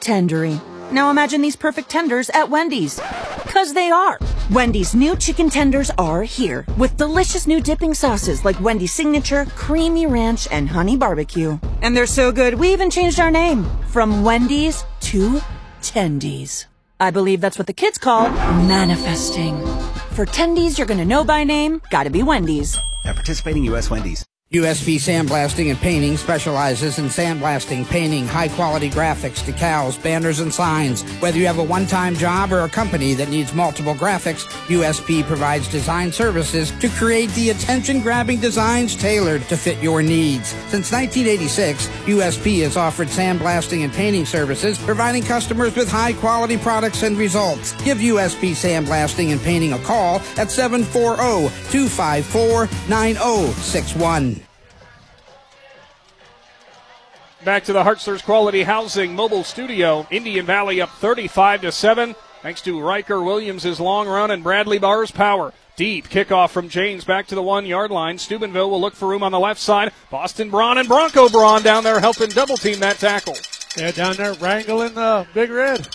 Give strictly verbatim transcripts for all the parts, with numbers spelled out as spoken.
tendery. Now imagine these perfect tenders at Wendy's. 'Cause they are. Wendy's new chicken tenders are here with delicious new dipping sauces like Wendy's Signature, Creamy Ranch, and Honey Barbecue. And they're so good, we even changed our name from Wendy's to Tendies. I believe that's what the kids call manifesting. For Tendies you're gonna know by name, gotta be Wendy's. At participating U S Wendy's. U S P Sandblasting and Painting specializes in sandblasting, painting, high-quality graphics, decals, banners, and signs. Whether you have a one-time job or a company that needs multiple graphics, U S P provides design services to create the attention-grabbing designs tailored to fit your needs. Since nineteen eighty-six, U S P has offered sandblasting and painting services, providing customers with high-quality products and results. Give U S P Sandblasting and Painting a call at seven four zero, two five four, nine zero six one. Back to the Hartzler's Quality Housing mobile studio. Indian Valley up thirty-five to seven, thanks to Riker Williams' long run and Bradley Barr's power. Deep kickoff from James back to the one-yard line. Steubenville will look for room on the left side. Boston Braun and Bronco Braun down there helping double-team that tackle. Yeah, down there wrangling the Big Red.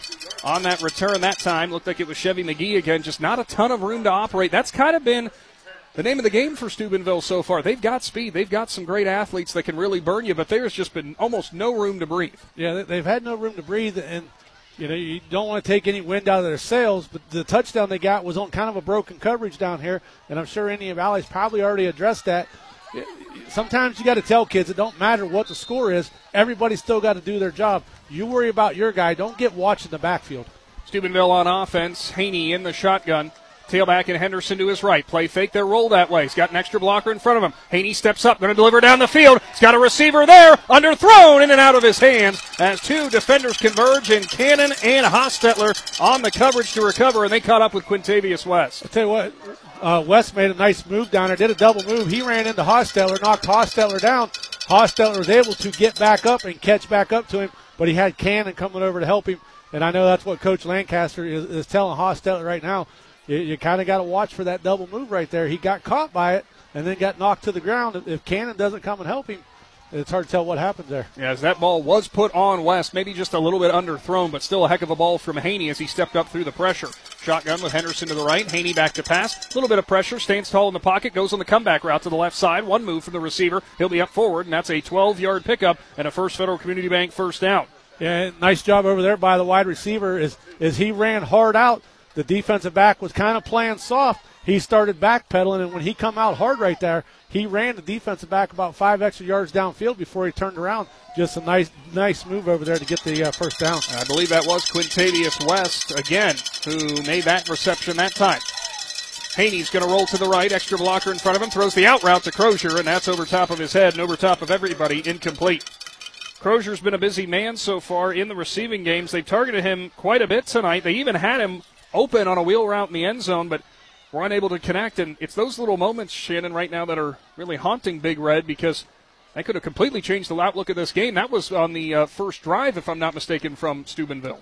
On that return that time, looked like it was Chevy McGee again. Just not a ton of room to operate. That's kind of been the name of the game for Steubenville so far. They've got speed. They've got some great athletes that can really burn you, but there's just been almost no room to breathe. Yeah, they've had no room to breathe, and, you know, you don't want to take any wind out of their sails, but the touchdown they got was on kind of a broken coverage down here, and I'm sure Indian Valley's probably already addressed that. Sometimes you got to tell kids it don't matter what the score is. Everybody's still got to do their job. You worry about your guy. Don't get watching the backfield. Steubenville on offense. Haney in the shotgun. Tailback and Henderson to his right. Play fake, their roll that way. He's got an extra blocker in front of him. Haney steps up, going to deliver down the field. He's got a receiver there, underthrown, in and out of his hands as two defenders converge, and Cannon and Hostetler on the coverage to recover, and they caught up with Quintavious West. I'll tell you what, uh, West made a nice move down there, did a double move. He ran into Hostetler, knocked Hostetler down. Hostetler was able to get back up and catch back up to him, but he had Cannon coming over to help him, and I know that's what Coach Lancaster is, is telling Hostetler right now. You, you kind of got to watch for that double move right there. He got caught by it and then got knocked to the ground. If, if Cannon doesn't come and help him, it's hard to tell what happens there. Yeah, as that ball was put on West, maybe just a little bit underthrown, but still a heck of a ball from Haney as he stepped up through the pressure. Shotgun with Henderson to the right. Haney back to pass. A little bit of pressure. Stands tall in the pocket. Goes on the comeback route to the left side. One move from the receiver. He'll be up forward, and that's a twelve-yard pickup and a First Federal Community Bank first down. Yeah, nice job over there by the wide receiver as, as he ran hard out. The defensive back was kind of playing soft. He started backpedaling, and when he come out hard right there, he ran the defensive back about five extra yards downfield before he turned around. Just a nice nice move over there to get the uh, first down. I believe that was Quintavious West, again, who made that reception that time. Haney's going to roll to the right, extra blocker in front of him, throws the out route to Crozier, and that's over top of his head and over top of everybody, incomplete. Crozier's been a busy man so far in the receiving games. They've targeted him quite a bit tonight. They even had him open on a wheel route in the end zone, but were unable to connect. And it's those little moments, Shannon, right now that are really haunting Big Red, because that could have completely changed the outlook of this game. That was on the uh, first drive, if I'm not mistaken, from Steubenville.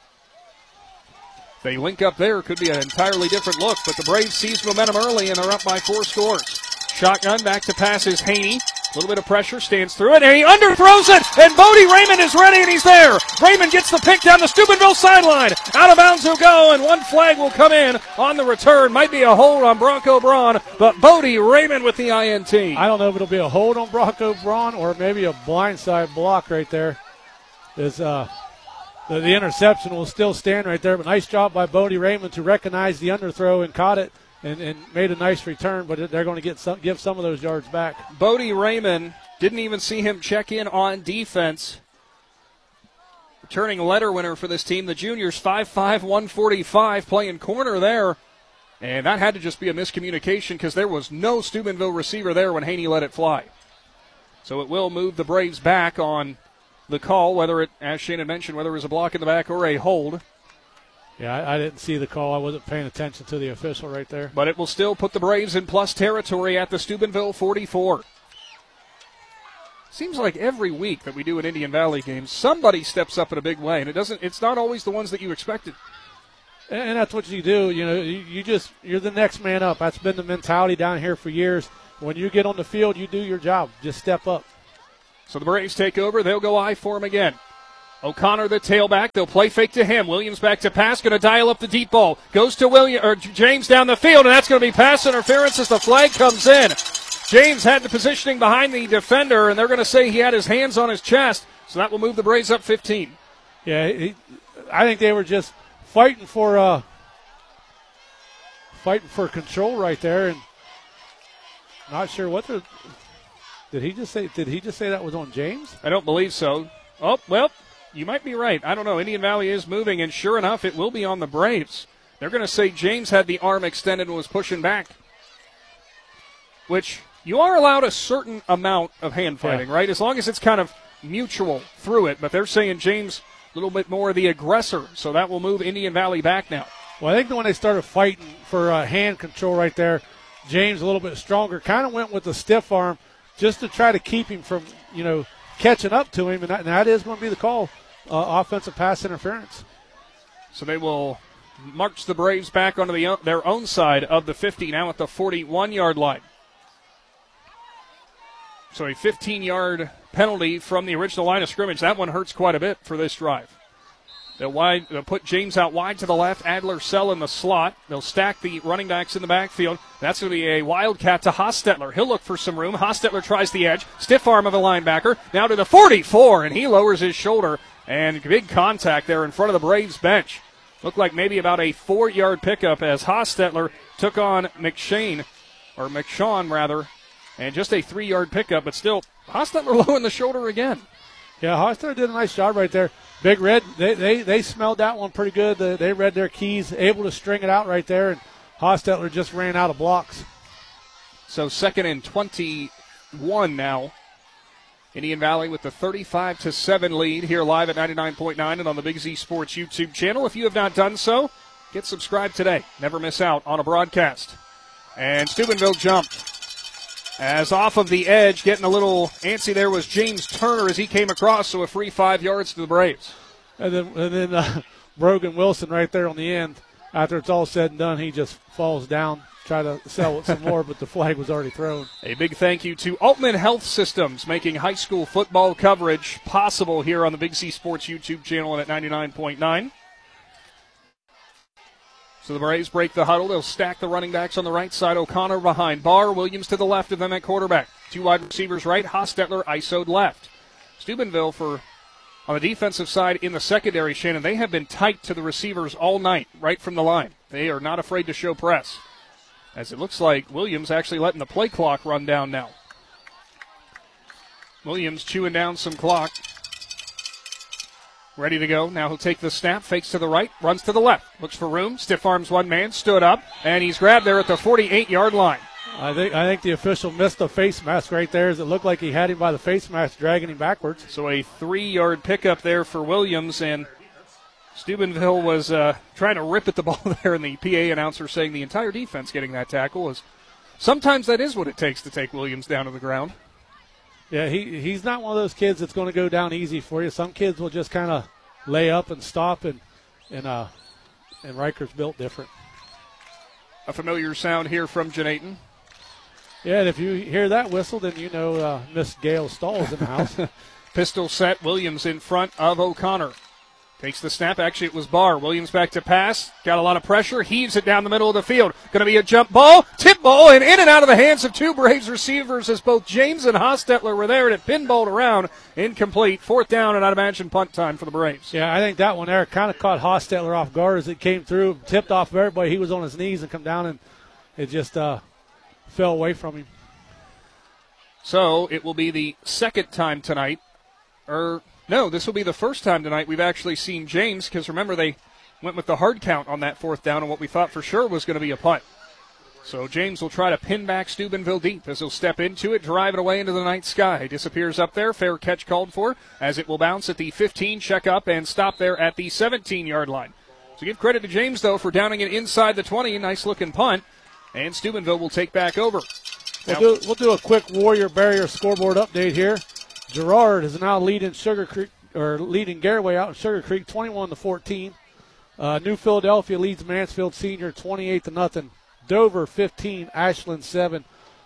They link up there, could be an entirely different look, but the Braves seize momentum early, and they're up by four scores. Shotgun back to pass is Haney. A little bit of pressure, stands through it, and he underthrows it, and Bodie Raymond is ready, and he's there. Raymond gets the pick down the Steubenville sideline. Out of bounds he'll go, and one flag will come in on the return. Might be a hold on Bronco Braun, but Bodie Raymond with the I N T. I don't know if it'll be a hold on Bronco Braun or maybe a blindside block right there. Is uh, the, the interception will still stand right there, but nice job by Bodie Raymond to recognize the underthrow and caught it. And, and made a nice return, but they're going to get some, give some of those yards back. Bodie Raymond, didn't even see him check in on defense. Returning letter winner for this team, the juniors, five five, one forty-five, playing corner there. And that had to just be a miscommunication because there was no Steubenville receiver there when Haney let it fly. So it will move the Braves back on the call, whether it, as Shane had mentioned, whether it was a block in the back or a hold. Yeah, I, I didn't see the call. I wasn't paying attention to the official right there. But it will still put the Braves in plus territory at the Steubenville forty-four. Seems like every week that we do an Indian Valley game, somebody steps up in a big way, and it doesn't. It's not always the ones that you expected. And, and that's what you do. You know, you, you just you're the next man up. That's been the mentality down here for years. When you get on the field, you do your job. Just step up. So the Braves take over. They'll go I for him again. O'Connor, the tailback. They'll play fake to him. Williams back to pass. Going to dial up the deep ball. Goes to William or James down the field, and that's going to be pass interference as the flag comes in. James had the positioning behind the defender, and they're going to say he had his hands on his chest, so that will move the Braves up fifteen. Yeah, he, I think they were just fighting for uh, fighting for control right there, and not sure what the. Did he just say? Did he just say that was on James? I don't believe so. Oh well. You might be right. I don't know. Indian Valley is moving, and sure enough, it will be on the Braves. They're going to say James had the arm extended and was pushing back, which you are allowed a certain amount of hand fighting, yeah. right? As long as it's kind of mutual through it. But they're saying James a little bit more the aggressor, so that will move Indian Valley back now. Well, I think when they started fighting for uh, hand control right there, James a little bit stronger, kind of went with the stiff arm just to try to keep him from, you know, catching up to him, and that, and that is going to be the call. Uh, offensive pass interference. So they will march the Braves back onto the, their own side of the fifty, now at the forty-one-yard line. So a fifteen-yard penalty from the original line of scrimmage. That one hurts quite a bit for this drive. They'll, wide, they'll put James out wide to the left, Adler Sell in the slot. They'll stack the running backs in the backfield. That's going to be a wildcat to Hostetler. He'll look for some room. Hostetler tries the edge. Stiff arm of a linebacker. Now to the forty-four, and he lowers his shoulder. And big contact there in front of the Braves bench. Looked like maybe about a four-yard pickup as Hostetler took on McShane, or McShawn rather, and just a three-yard pickup, but still, Hostetler low in the shoulder again. Yeah, Hostetler did a nice job right there. Big Red, they they, they smelled that one pretty good. They, they read their keys, able to string it out right there, and Hostetler just ran out of blocks. So second and twenty-one now. Indian Valley with the thirty-five to seven lead here live at ninety-nine point nine and on the Big Z Sports YouTube channel. If you have not done so, get subscribed today. Never miss out on a broadcast. And Steubenville jumped. As off of the edge, getting a little antsy there was James Turner as he came across, so a free five yards to the Braves. And then, and then uh, Brogan Wilson right there on the end. After it's all said and done, he just falls down. Try to sell it some more, but the flag was already thrown. A big thank you to Altman Health Systems, making high school football coverage possible here on the Big C Sports YouTube channel and at ninety-nine point nine. So the Braves break the huddle. They'll stack the running backs on the right side. O'Connor behind Barr, Williams to the left of them at quarterback. Two wide receivers right, Hostetler I S O'd left. Steubenville for on the defensive side in the secondary, Shannon, they have been tight to the receivers all night, right from the line. They are not afraid to show press. As it looks like Williams actually letting the play clock run down now. Williams chewing down some clock. Ready to go. Now he'll take the snap, fakes to the right, runs to the left. Looks for room, stiff arms one man, stood up, and he's grabbed there at the forty-eight-yard line. I think I think the official missed the face mask right there as it looked like he had him by the face mask, dragging him backwards. So a three-yard pickup there for Williams, and Steubenville was uh, trying to rip at the ball there, and the P A announcer saying the entire defense getting that tackle is sometimes that is what it takes to take Williams down to the ground. Yeah, he he's not one of those kids that's going to go down easy for you. Some kids will just kind of lay up and stop, and and uh and Riker's built different. A familiar sound here from Janaton. Yeah, and if you hear that whistle, then you know uh, Miss Gail Stahl's in the house. Pistol set, Williams in front of O'Connor. Takes the snap. Actually, it was Barr. Williams back to pass. Got a lot of pressure. Heaves it down the middle of the field. Going to be a jump ball. Tip ball, and in and out of the hands of two Braves receivers as both James and Hostetler were there, and it pinballed around. Incomplete. Fourth down, and I'd imagine punt time for the Braves. Yeah, I think that one there kind of caught Hostetler off guard as it came through. Tipped off of everybody. He was on his knees and come down, and it just uh, fell away from him. So it will be the second time tonight, or no, this will be the first time tonight we've actually seen James, because remember they went with the hard count on that fourth down and what we thought for sure was going to be a punt. So James will try to pin back Steubenville deep as he'll step into it, drive it away into the night sky. Disappears up there, fair catch called for, as it will bounce at the fifteen, check up, and stop there at the seventeen-yard line. So give credit to James, though, for downing it inside the twenty. Nice-looking punt, and Steubenville will take back over. We'll do, we'll do a quick Warrior Barrier scoreboard update here. Girard is now leading Sugar Creek or leading Garaway out in Sugar Creek, twenty-one to fourteen. Uh, New Philadelphia leads Mansfield Senior, twenty-eight to nothing. Dover fifteen, Ashland seven.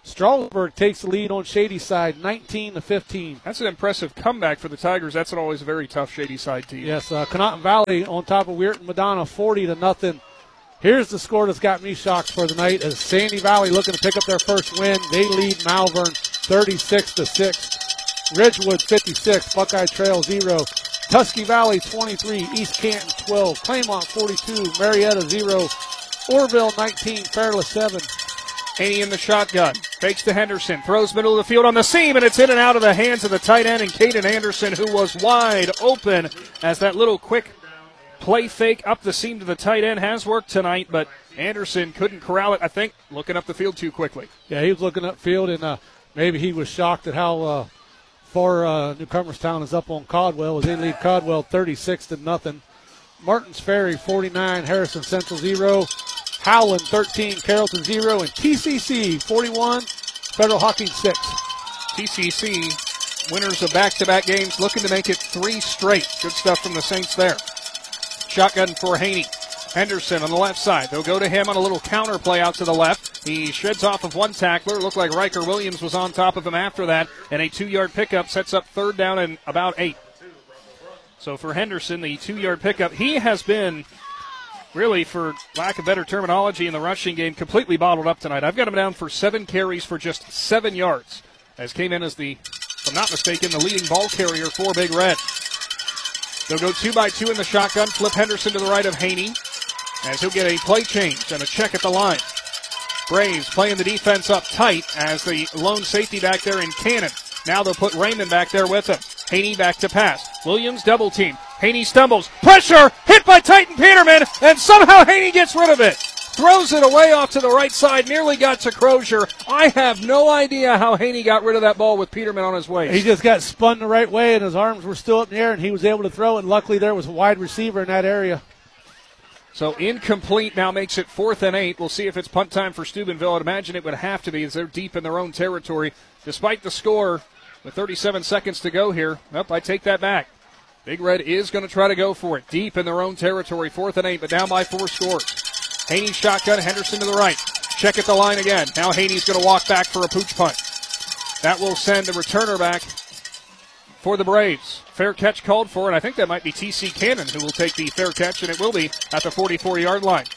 Strasburg takes the lead on Shadyside, nineteen to fifteen. That's an impressive comeback for the Tigers. That's an always a very tough Shadyside team. Yes, uh, Connaughton Valley on top of Weirton Madonna, forty to nothing. Here's the score that's got me shocked for the night as Sandy Valley looking to pick up their first win. They lead Malvern thirty-six to six. Ridgewood fifty-six, Buckeye Trail zero. Tusky Valley twenty-three, East Canton twelve, Claymont forty-two, Marietta zero, Orville nineteen, Fairless seven. Haney in the shotgun, fakes to Henderson, throws middle of the field on the seam, and it's in and out of the hands of the tight end and Caden Anderson, who was wide open as that little quick play fake up the seam to the tight end has worked tonight, but Anderson couldn't corral it, I think, looking up the field too quickly. Yeah, he was looking upfield, and uh, maybe he was shocked at how uh, far uh, Newcomerstown is up on Caldwell as they lead Caldwell thirty-six to nothing. Martins Ferry forty-nine, Harrison Central zero. Howland thirteen, Carrollton zero, and T C C forty-one, Federal Hawkins six. T C C, winners of back-to-back games, looking to make it three straight. Good stuff from the Saints there. Shotgun for Haney. Henderson on the left side. They'll go to him on a little counter play out to the left. He sheds off of one tackler. Looked like Riker Williams was on top of him after that, and a two-yard pickup sets up third down and about eight. So for Henderson, the two-yard pickup, he has been really, for lack of better terminology in the rushing game, completely bottled up tonight. I've got him down for seven carries for just seven yards, as came in as the, if I'm not mistaken, the leading ball carrier for Big Red. They'll go two by two in the shotgun, flip Henderson to the right of Haney, as he'll get a play change and a check at the line. Braves playing the defense up tight as the lone safety back there in Cannon. Now they'll put Raymond back there with him. Haney back to pass. Williams double team. Haney stumbles. Pressure! Hit by Titan Peterman, and somehow Haney gets rid of it. Throws it away off to the right side. Nearly got to Crozier. I have no idea how Haney got rid of that ball with Peterman on his waist. He just got spun the right way, and his arms were still up in the air, and he was able to throw it. Luckily, there was a wide receiver in that area. So incomplete now makes it fourth and eight. We'll see if it's punt time for Steubenville. I'd imagine it would have to be as they're deep in their own territory. Despite the score, with thirty-seven seconds to go here, nope, I take that back. Big Red is going to try to go for it. Deep in their own territory, fourth and eight, but down by four scores. Haney shotgun, Henderson to the right. Check at the line again. Now Haney's going to walk back for a pooch punt. That will send the returner back for the Braves. Fair catch called for, and I think that might be T C Cannon who will take the fair catch, and it will be at the forty-four-yard line.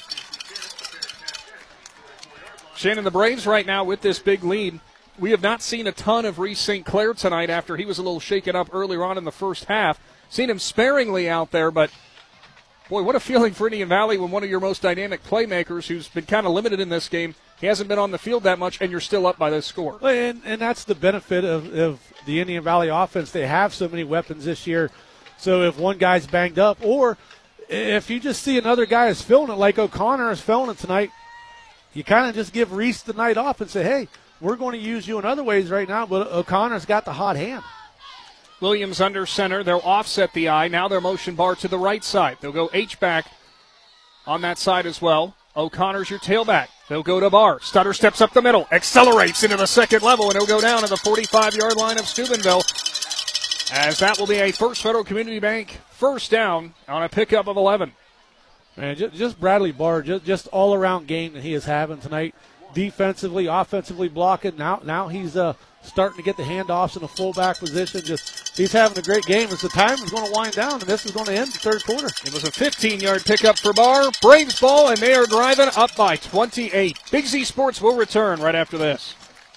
Shannon, the Braves right now with this big lead. We have not seen a ton of Reese Saint Clair tonight after he was a little shaken up earlier on in the first half. Seen him sparingly out there, but boy, what a feeling for Indian Valley when one of your most dynamic playmakers, who's been kind of limited in this game, he hasn't been on the field that much, and you're still up by this score. Well, and, and that's the benefit of, of the Indian Valley offense. They have so many weapons this year. So if one guy's banged up, or if you just see another guy is filling it like O'Connor is filling it tonight, you kind of just give Reese the night off and say, hey, we're going to use you in other ways right now, but O'Connor's got the hot hand. Williams under center. They'll offset the eye. Now they're motion bar to the right side. They'll go H-back on that side as well. O'Connor's your tailback. They'll go to Barr. Stutter steps up the middle, accelerates into the second level, and he'll go down to the forty-five-yard line of Steubenville, as that will be a First Federal Community Bank first down on a pickup of eleven. Man, just, just Bradley Barr, just, just all-around game that he is having tonight. Defensively, offensively blocking. Now now he's uh, starting to get the handoffs in a fullback position. Just he's having a great game as the time is going to wind down, and this is going to end the third quarter. It was a fifteen-yard pickup for Barr. Braves ball, and they are driving up by twenty-eight. Big Z Sports will return right after this.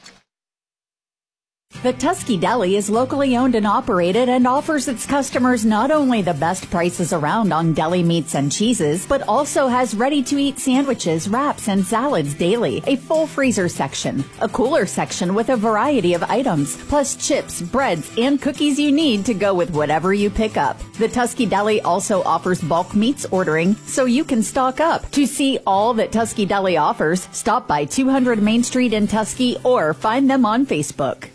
The Tusky Deli is locally owned and operated and offers its customers not only the best prices around on deli meats and cheeses, but also has ready-to-eat sandwiches, wraps, and salads daily, a full freezer section, a cooler section with a variety of items, plus chips, breads, and cookies you need to go with whatever you pick up. The Tusky Deli also offers bulk meats ordering, so you can stock up. To see all that Tusky Deli offers, stop by two hundred Main Street in Tusky or find them on Facebook.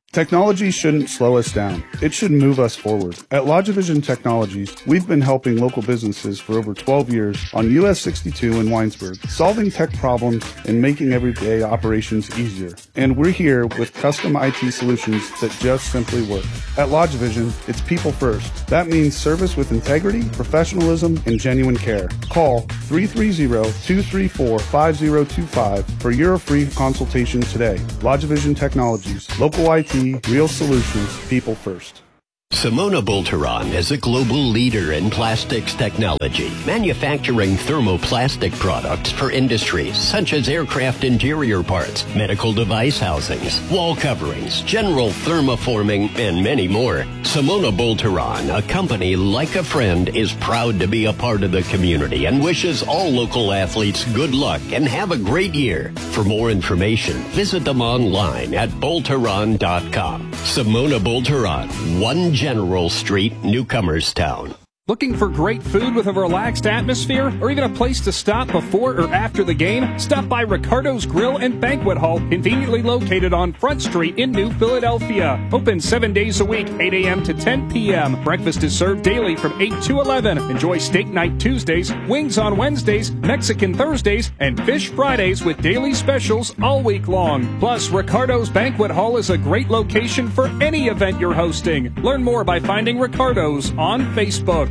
Technology shouldn't slow us down. It should move us forward. At LodgeVision Technologies, we've been helping local businesses for over twelve years on U S sixty-two in Winesburg, solving tech problems and making everyday operations easier. And we're here with custom I T solutions that just simply work. At LodgeVision, it's people first. That means service with integrity, professionalism, and genuine care. Call three three zero, two three four, five zero two five for your free consultation today. LodgeVision Technologies, local I T, real solutions, people first. Simona Bolteron is a global leader in plastics technology, manufacturing thermoplastic products for industries such as aircraft interior parts, medical device housings, wall coverings, general thermoforming, and many more. Simona Bolteron, a company like a friend, is proud to be a part of the community and wishes all local athletes good luck and have a great year. For more information, visit them online at bolteron dot com. Simona Bolteron, one General Street, Newcomerstown. Looking for great food with a relaxed atmosphere, or even a place to stop before or after the game? Stop by Ricardo's Grill and Banquet Hall, conveniently located on Front Street in New Philadelphia. Open seven days a week, eight a.m. to ten p.m. Breakfast is served daily from eight to eleven. Enjoy steak night Tuesdays, wings on Wednesdays, Mexican Thursdays, and fish Fridays with daily specials all week long. Plus, Ricardo's Banquet Hall is a great location for any event you're hosting. Learn more by finding Ricardo's on Facebook.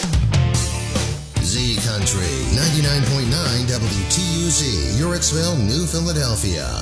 Z Country, ninety-nine point nine W T U Z, Uritzville, New Philadelphia.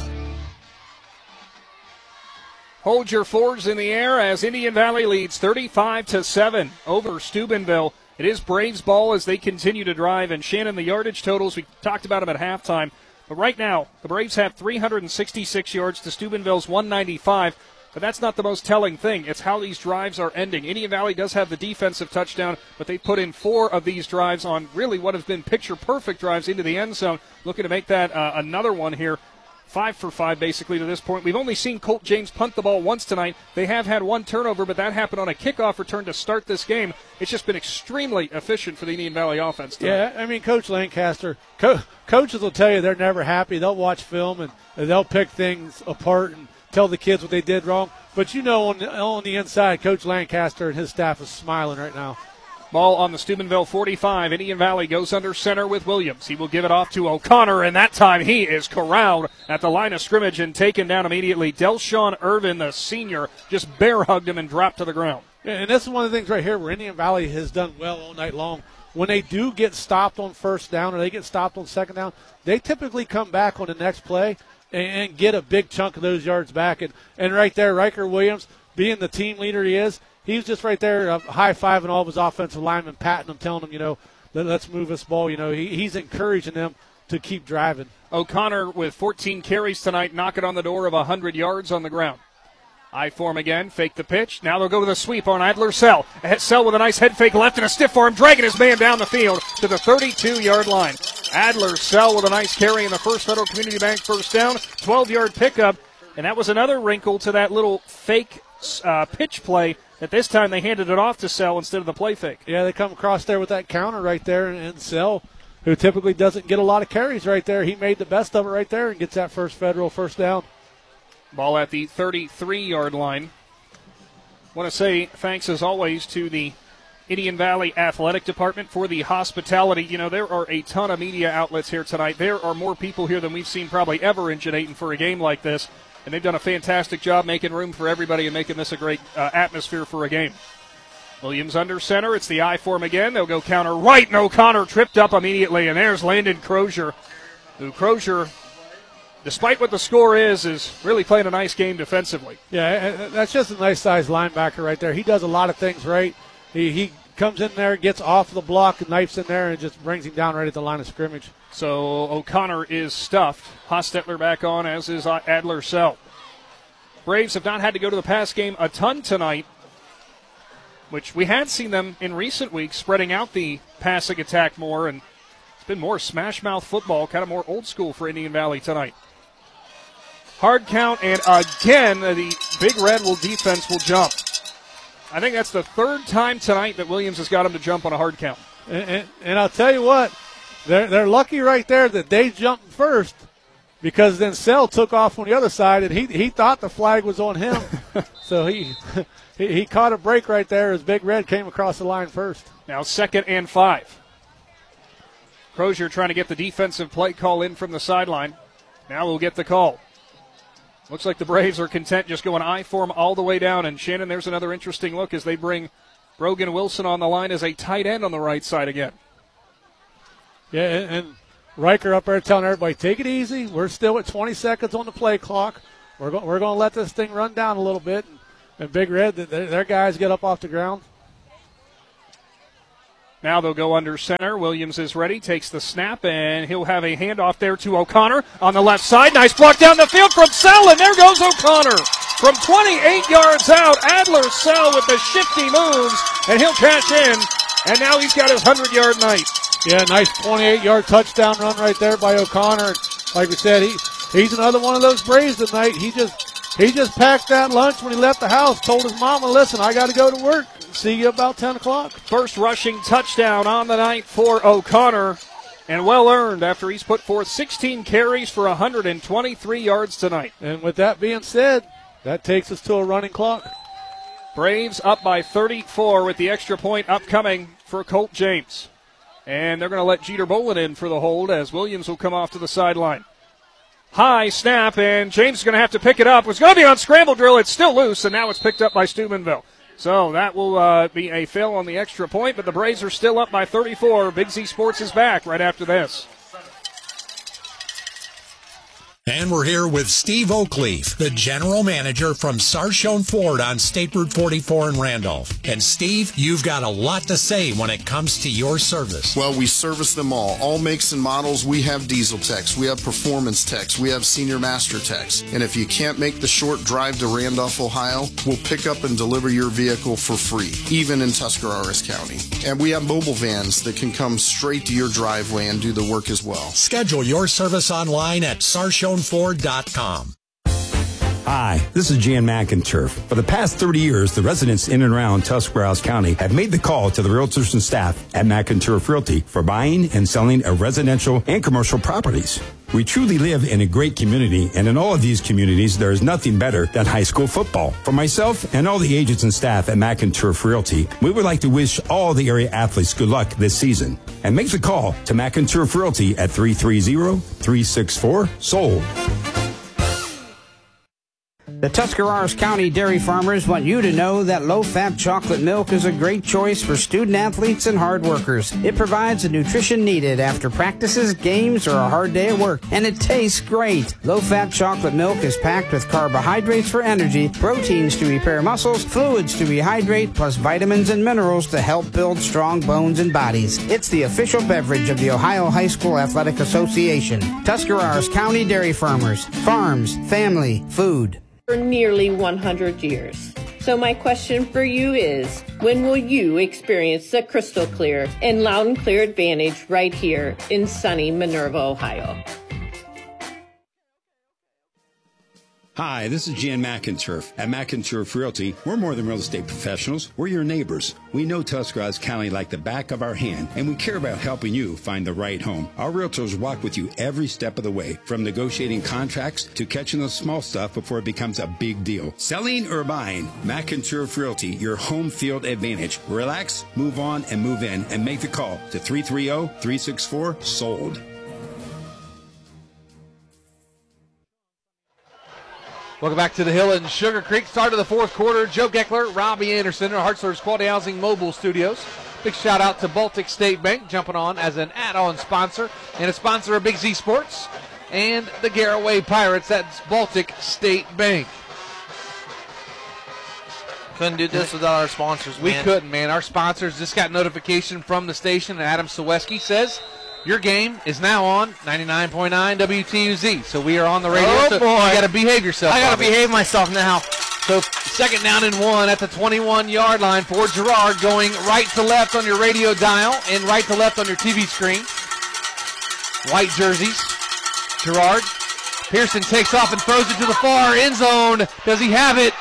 Hold your fours in the air as Indian Valley leads thirty-five to seven over Steubenville. It is Braves ball as they continue to drive. And Shannon, the yardage totals, we talked about them at halftime. But right now, the Braves have three hundred sixty-six yards to Steubenville's one ninety-five. But that's not the most telling thing. It's how these drives are ending. Indian Valley does have the defensive touchdown, but they put in four of these drives on really what have been picture-perfect drives into the end zone. Looking to make that uh, another one here. Five for five, basically, to this point. We've only seen Colt James punt the ball once tonight. They have had one turnover, but that happened on a kickoff return to start this game. It's just been extremely efficient for the Indian Valley offense tonight. Yeah, I mean, Coach Lancaster, co- coaches will tell you they're never happy. They'll watch film, and, and they'll pick things apart and tell the kids what they did wrong. But you know, on the, on the inside, Coach Lancaster and his staff is smiling right now. Ball on the Steubenville forty-five. Indian Valley goes under center with Williams. He will give it off to O'Connor, and that time he is corralled at the line of scrimmage and taken down immediately. Delshawn Irvin, the senior, just bear hugged him and dropped to the ground. And this is one of the things right here where Indian Valley has done well all night long. When they do get stopped on first down or they get stopped on second down, they typically come back on the next play and get a big chunk of those yards back. And, and right there, Riker Williams, being the team leader he is, he was just right there uh, high-fiving all of his offensive linemen, patting them, telling them, you know, let, let's move this ball. You know, he, he's encouraging them to keep driving. O'Connor with fourteen carries tonight, knocking on the door of one hundred yards on the ground. I form again, fake the pitch. Now they'll go with a sweep on Adler Sell. Sell with a nice head fake left and a stiff arm, dragging his man down the field to the thirty-two-yard line. Adler Sell with a nice carry in the First Federal Community Bank first down, twelve-yard pickup. And that was another wrinkle to that little fake uh, pitch play that this time they handed it off to Sell instead of the play fake. Yeah, they come across there with that counter right there, and, and Sell, who typically doesn't get a lot of carries right there, he made the best of it right there and gets that First Federal first down. Ball at the thirty-three-yard line. Want to say thanks, as always, to the Indian Valley Athletic Department for the hospitality. You know, there are a ton of media outlets here tonight. There are more people here than we've seen probably ever in Jeanneton for a game like this, and they've done a fantastic job making room for everybody and making this a great uh, atmosphere for a game. Williams under center. It's the I form again. They'll go counter right, and O'Connor tripped up immediately, and there's Landon Crozier, who Crozier, despite what the score is, is really playing a nice game defensively. Yeah, that's just a nice-sized linebacker right there. He does a lot of things right. He he comes in there, gets off the block, and knifes in there, and just brings him down right at the line of scrimmage. So O'Connor is stuffed. Hostetler back on, as is Adler Sell. Braves have not had to go to the pass game a ton tonight, which we had seen them in recent weeks, spreading out the passing attack more, and it's been more smash-mouth football, kind of more old school for Indian Valley tonight. Hard count, and again, the Big Red will defense will jump. I think that's the third time tonight that Williams has got him to jump on a hard count. And, and, and I'll tell you what, they're, they're lucky right there that they jumped first, because then Sell took off on the other side, and he he thought the flag was on him. So he, he he caught a break right there as Big Red came across the line first. Now second and five. Crozier trying to get the defensive play call in from the sideline. Now we'll get the call. Looks like the Braves are content just going I form all the way down. And Shannon, there's another interesting look as they bring Brogan Wilson on the line as a tight end on the right side again. Yeah, and, and Riker up there telling everybody, take it easy. We're still at twenty seconds on the play clock. We're going we're going to let this thing run down a little bit. And, and Big Red, their, their guys get up off the ground. Now they'll go under center. Williams is ready, takes the snap, and he'll have a handoff there to O'Connor on the left side. Nice block down the field from Sell, and there goes O'Connor. From twenty-eight yards out, Adler Sell with the shifty moves, and he'll cash in, and now he's got his hundred-yard night. Yeah, nice twenty-eight-yard touchdown run right there by O'Connor. Like we said, he he's another one of those Braves tonight. He just he just packed that lunch when he left the house, told his mama, listen, I got to go to work. See you about ten o'clock. First rushing touchdown on the night for O'Connor, and well earned after he's put forth sixteen carries for one hundred twenty-three yards tonight. And with that being said, that takes us to a running clock. Braves up by thirty-four with the extra point upcoming for Colt James. And they're going to let Jeter Bolin in for the hold as Williams will come off to the sideline. High snap, and James is going to have to pick it up. It was going to be on scramble drill. It's still loose, and now it's picked up by Steubenville. So that will uh, be a fail on the extra point, but the Braves are still up by thirty-four. Big Z Sports is back right after this. And we're here with Steve Oakleaf, the general manager from Sarshone Ford on State Route forty-four in Randolph. And Steve, you've got a lot to say when it comes to your service. Well, we service them all. All makes and models. We have diesel techs. We have performance techs. We have senior master techs. And if you can't make the short drive to Randolph, Ohio, we'll pick up and deliver your vehicle for free, even in Tuscarawas County. And we have mobile vans that can come straight to your driveway and do the work as well. Schedule your service online at sarshone ford dot com. Hi, this is Jan McInturf. For the past thirty years, the residents in and around Tuscarawas County have made the call to the realtors and staff at McInturf Realty for buying and selling of residential and commercial properties. We truly live in a great community, and in all of these communities, there is nothing better than high school football. For myself and all the agents and staff at McInturf Realty, we would like to wish all the area athletes good luck this season. And make the call to McInturf Realty at three three zero, three six four, sold. The Tuscarawas County dairy farmers want you to know that low-fat chocolate milk is a great choice for student-athletes and hard workers. It provides the nutrition needed after practices, games, or a hard day at work, and it tastes great. Low-fat chocolate milk is packed with carbohydrates for energy, proteins to repair muscles, fluids to rehydrate, plus vitamins and minerals to help build strong bones and bodies. It's the official beverage of the Ohio High School Athletic Association. Tuscarawas County Dairy Farmers. Farms, family, food. For nearly one hundred years. So my question for you is, when will you experience the crystal clear and loud and clear advantage right here in sunny Minerva, Ohio? Hi, this is Jan McInturf. At McInturf Realty, we're more than real estate professionals. We're your neighbors. We know Tuscarawas County like the back of our hand, and we care about helping you find the right home. Our realtors walk with you every step of the way, from negotiating contracts to catching the small stuff before it becomes a big deal. Selling or buying, McInturf Realty, your home field advantage. Relax, move on, and move in, and make the call to three three zero, three six four, sold. Welcome back to the Hill in Sugar Creek. Start of the fourth quarter. Joe Geckler, Robbie Anderson, our Hartzler's Quality Housing Mobile Studios. Big shout out to Baltic State Bank jumping on as an add-on sponsor and a sponsor of Big Z Sports and the Garraway Pirates. That's Baltic State Bank. Couldn't do this without our sponsors, We man. couldn't, man. Our sponsors just got notification from the station, and Adam Saweski says your game is now on ninety-nine point nine W T U Z. So we are on the radio. Oh, so boy. You got to behave yourself. I got to Bobby. behave myself now. So second down and one at the twenty-one-yard line for Girard, going right to left on your radio dial and right to left on your T V screen. White jerseys. Girard. Pearson takes off and throws it to the far end zone. Does he have it?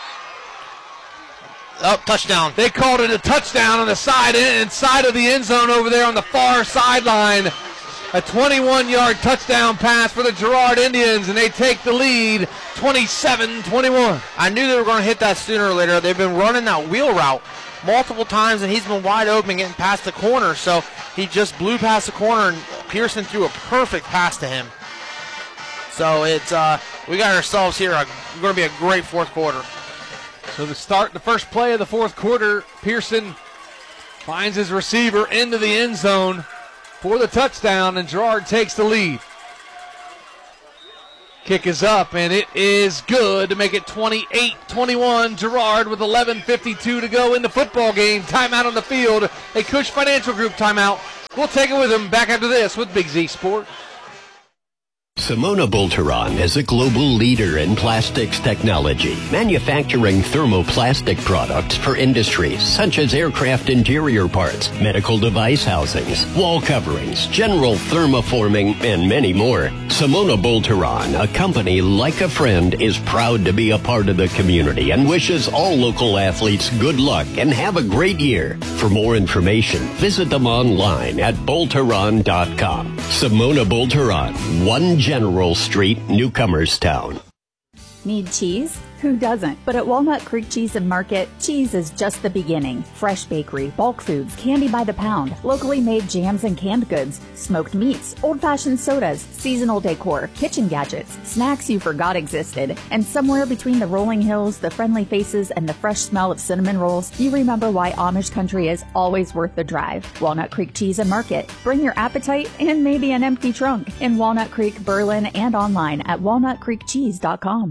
Oh, touchdown. They called it a touchdown on the side inside of the end zone over there on the far sideline. A twenty-one-yard touchdown pass for the Girard Indians, and they take the lead twenty-seven twenty-one. I knew they were going to hit that sooner or later. They've been running that wheel route multiple times, and he's been wide open getting past the corner. So he just blew past the corner, and Pearson threw a perfect pass to him. So it's uh, we got ourselves here. A, going to be a great fourth quarter. So to start the first play of the fourth quarter, Pearson finds his receiver into the end zone for the touchdown, and Girard takes the lead. Kick is up, and it is good to make it twenty-eight twenty-one. Girard with eleven fifty-two to go in the football game. Timeout on the field. A Cush Financial Group timeout. We'll take it with him back after this with Big Z Sports. Simona Bolteron is a global leader in plastics technology, manufacturing thermoplastic products for industries such as aircraft interior parts, medical device housings, wall coverings, general thermoforming, and many more. Simona Bolteron, a company like a friend, is proud to be a part of the community and wishes all local athletes good luck and have a great year. For more information, visit them online at bolteron dot com. Simona Bolteron, one General Street, Newcomerstown. Need cheese? Who doesn't? But at Walnut Creek Cheese and Market, cheese is just the beginning. Fresh bakery, bulk foods, candy by the pound, locally made jams and canned goods, smoked meats, old-fashioned sodas, seasonal decor, kitchen gadgets, snacks you forgot existed, and somewhere between the rolling hills, the friendly faces, and the fresh smell of cinnamon rolls, you remember why Amish country is always worth the drive. Walnut Creek Cheese and Market. Bring your appetite and maybe an empty trunk in Walnut Creek, Berlin, and online at walnut creek cheese dot com.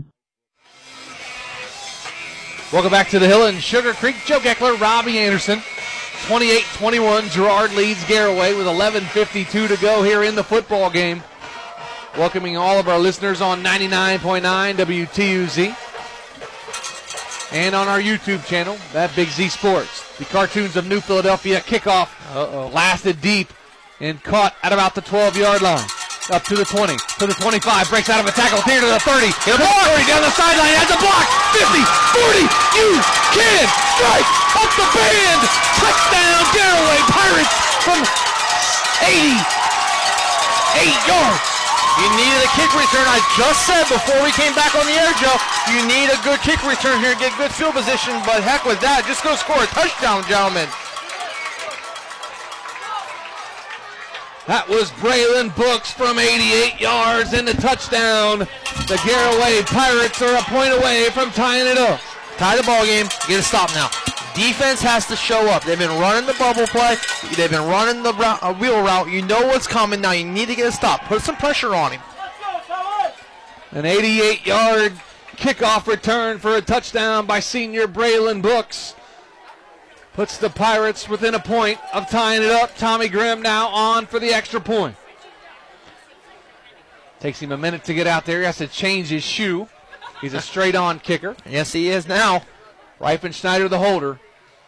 Welcome back to the Hill and Sugar Creek. Joe Geckler, Robbie Anderson. twenty-eight twenty-one. Girard leads Garaway with eleven fifty-two to go here in the football game. Welcoming all of our listeners on ninety-nine point nine W T U Z. And on our YouTube channel, that Big Z Sports. The Cartoons of New Philadelphia kickoff Uh-oh. lasted deep and caught at about the twelve-yard line. Up to the twenty, to the twenty-five, breaks out of a tackle, here to the thirty, to the thirty, down the sideline, has a block, fifty, forty, you can strike up the band, touchdown, Garaway Pirates from eighty-eight yards. You needed a kick return. I just said before we came back on the air, Joe, you need a good kick return here, get good field position, but heck with that, just go score a touchdown, gentlemen. That was Braylon Brooks from eighty-eight yards and the touchdown. The Garaway Pirates are a point away from tying it up. Tie the ball game. Get a stop now. Defense has to show up. They've been running the bubble play. They've been running the route, uh, wheel route. You know what's coming. Now you need to get a stop. Put some pressure on him. An eighty-eight-yard kickoff return for a touchdown by senior Braylon Brooks. Puts the Pirates within a point of tying it up. Tommy Grimm now on for the extra point. Takes him a minute to get out there. He has to change his shoe. He's a straight-on kicker. Yes, he is now. Reifenschneider, the holder.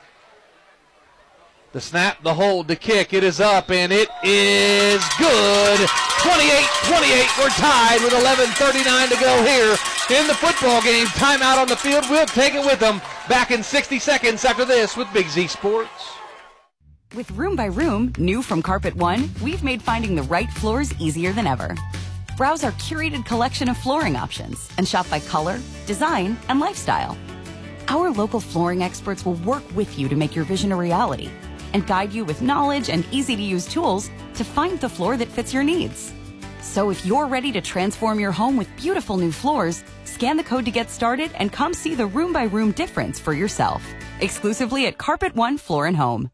The snap, the hold, the kick. It is up, and it is good. twenty-eight twenty-eight. We're tied with eleven thirty-nine to go here in the football game. Timeout on the field. We'll take it with them. Back in sixty seconds after this with Big Z Sports. With Room by Room, new from Carpet One, we've made finding the right floors easier than ever. Browse our curated collection of flooring options and shop by color, design, and lifestyle. Our local flooring experts will work with you to make your vision a reality and guide you with knowledge and easy-to-use tools to find the floor that fits your needs. So if you're ready to transform your home with beautiful new floors, scan the code to get started and come see the room by room difference for yourself. Exclusively at Carpet One Floor and Home.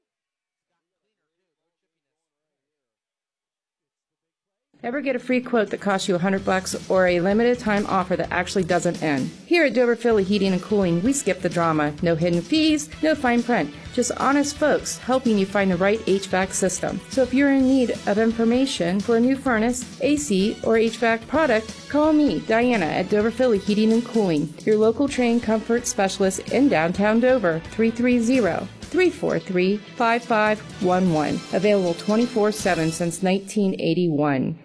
Ever get a free quote that costs you a hundred bucks or a limited time offer that actually doesn't end? Here at Dover Philly Heating and Cooling, we skip the drama. No hidden fees, no fine print. Just honest folks helping you find the right H V A C system. So if you're in need of information for a new furnace, A C, or H V A C product, call me, Diana, at Dover Philly Heating and Cooling, your local trained comfort specialist in downtown Dover, three three zero, three four three, five five one one. Available twenty-four seven since nineteen eighty-one.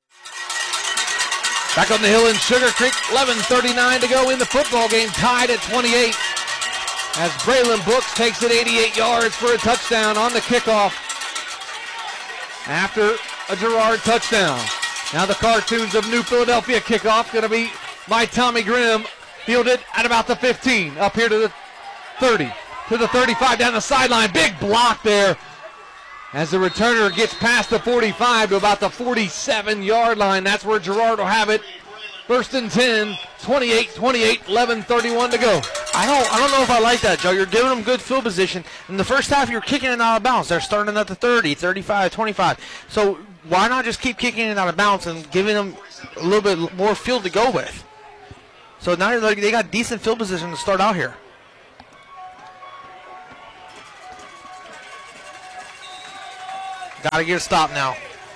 Back on the hill in Sugar Creek, eleven thirty-nine to go in the football game, tied at twenty-eight. As Braylon Brooks takes it eighty-eight yards for a touchdown on the kickoff. After a Girard touchdown. Now the cartoons of New Philadelphia kickoff going to be by Tommy Grimm, fielded at about the fifteen, up here to the thirty, to the thirty-five, down the sideline. Big block there as the returner gets past the forty-five to about the forty-seven-yard line. That's where Girard will have it. First and ten, twenty-eight twenty-eight, eleven thirty-one to go. I don't I don't know if I like that, Joe. You're giving them good field position. In the first half, you're kicking it out of bounds. They're starting at the thirty, thirty-five, twenty-five. So why not just keep kicking it out of bounds and giving them a little bit more field to go with? So now they got decent field position to start out here. Got to get a stop now.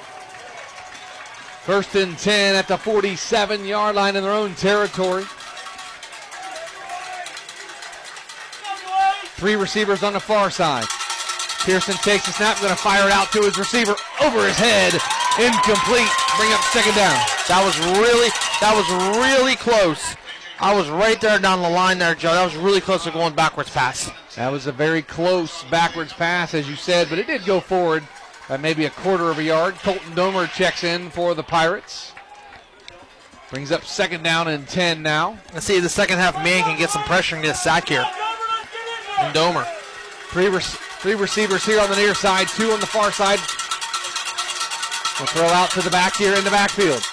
First and ten at the forty-seven-yard line in their own territory. Three receivers on the far side. Pearson takes the snap, going to fire it out to his receiver over his head. Incomplete. Bring up second down. That was really, that was really close. I was right there down the line there, Joe. That was really close to going backwards pass. That was a very close backwards pass, as you said, but it did go forward by maybe a quarter of a yard. Colton Domer checks in for the Pirates. Brings up second down and ten now. Let's see if the second half man can get some pressure and get a sack here. And Domer. Three, rec- three receivers here on the near side, two on the far side. We'll throw out to the back here in the backfield.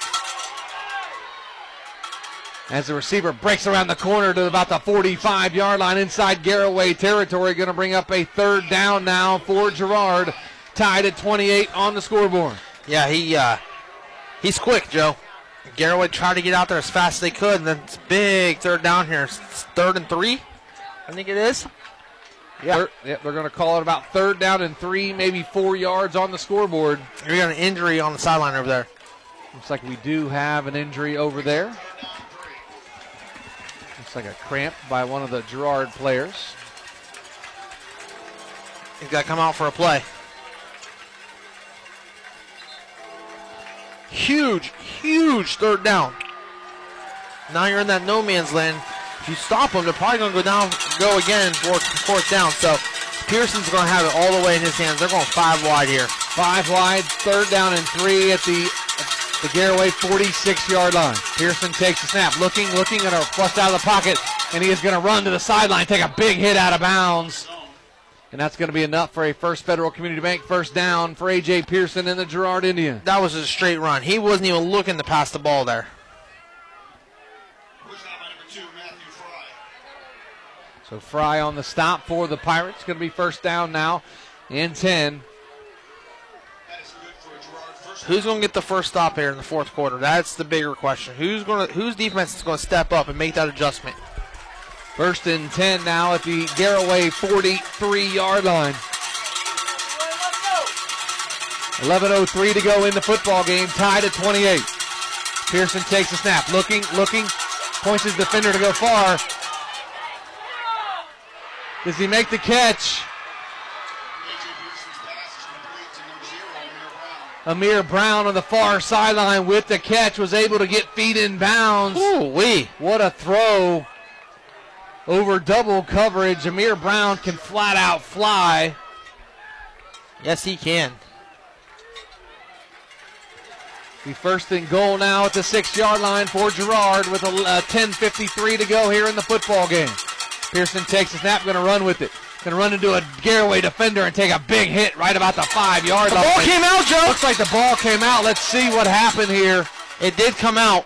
As the receiver breaks around the corner to about the forty-five-yard line inside Garraway territory. Going to bring up a third down now for Girard. Tied at twenty-eight on the scoreboard. Yeah, he uh, he's quick, Joe. Garraway tried to get out there as fast as they could, and then it's big third down here. It's third and three, I think it is. Yeah, third, yeah they're going to call it about third down and three, maybe four yards on the scoreboard. We got an injury on the sideline over there. Looks like we do have an injury over there. Looks like a cramp by one of the Girard players. He's got to come out for a play. Huge, huge third down. Now you're in that no man's land. If you stop them, they're probably going to go down, go again for fourth down. So Pearson's going to have it all the way in his hands. They're going five wide here. Five wide, third down and three at the the Garraway forty-six-yard line. Pearson takes the snap, looking, looking, going to flush out of the pocket, and he is going to run to the sideline, take a big hit out of bounds. And that's going to be enough for a First Federal Community Bank first down for A J. Pearson and the Girard Indians. That was a straight run. He wasn't even looking to pass the ball there. So Fry on the stop for the Pirates. Going to be first down now and ten. Who's going to get the first stop here in the fourth quarter? That's the bigger question. Who's going to, whose defense is going to step up and make that adjustment? First and ten now at the Garraway forty-three-yard line. eleven oh three to go in the football game, tied at twenty-eight. Pearson takes a snap, looking, looking, points his defender to go far. Does he make the catch? Amir Brown on the far sideline with the catch was able to get feet in bounds. Ooh-wee. What a throw. Over double coverage, Amir Brown can flat out fly. Yes, he can. The first and goal now at the six-yard line for Girard with a ten fifty-three to go here in the football game. Pearson takes a snap, going to run with it. Going to run into a Garraway defender and take a big hit right about the five-yard line. The ball came out, Joe. Looks like the ball came out. Let's see what happened here. It did come out.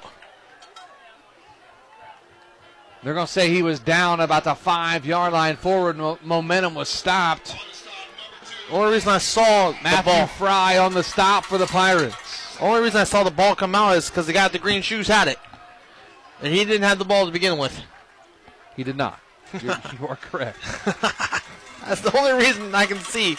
They're going to say he was down about the five-yard line forward. Mo- momentum was stopped. The only reason I saw Matthew the ball. Fry on the stop for the Pirates. The only reason I saw the ball come out is because the guy with the green shoes had it. And he didn't have the ball to begin with. He did not. You're, you are correct. That's the only reason I can see.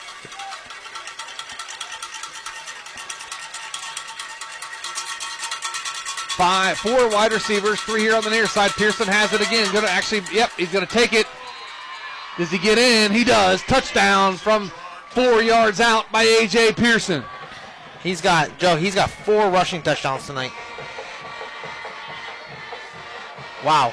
Five, four wide receivers, three here on the near side. Pearson has it again. Going to actually, yep, he's going to take it. Does he get in? He does. Touchdown from four yards out by A J. Pearson. He's got, Joe, he's got four rushing touchdowns tonight. Wow.